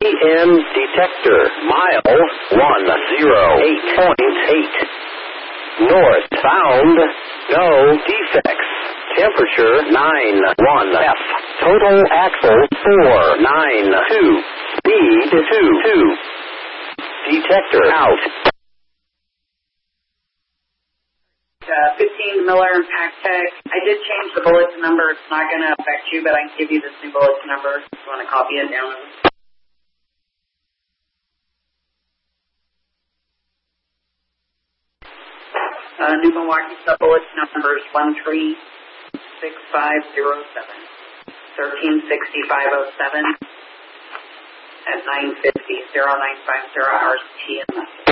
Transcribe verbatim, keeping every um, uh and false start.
N detector, mile one oh eight point eight. North bound, no defects. Temperature nine one F. Total axle four nine two. Speed two two. Detector out. Uh, fifteen Miller Impact Tech. I did change the bulletin number. It's not going to affect you, but I can give you this new bulletin number if you want to copy it down. Uh, New Milwaukee sub bulletin number is one three six five zero seven. thirteen sixty-five oh seven at nine fifty, zero nine five zero hours T M S.